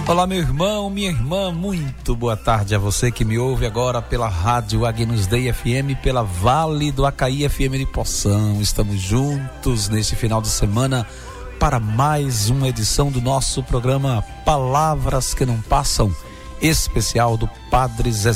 Olá, meu irmão, minha irmã, muito boa tarde a você que me ouve agora pela Rádio Agnus Dei FM, pela Vale do Acaí FM de Poção. Estamos juntos neste final de semana para mais uma edição do nosso programa Palavras que Não Passam, especial do Padre Zezé